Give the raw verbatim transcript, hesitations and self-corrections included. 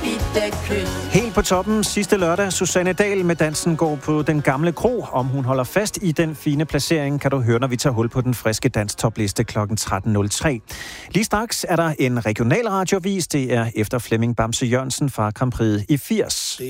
bitte kys. Helt på toppen sidste lørdag, Susanne Dahl med Dansen går på den gamle kro. Om hun holder fast i den fine placering, kan du høre, når vi tager hul på den friske danstopliste klokken tretten nul tre. Lige straks er der en regional radiovis. Det er efter Flemming Bamse Jørgensen fra Grand Prix i firs.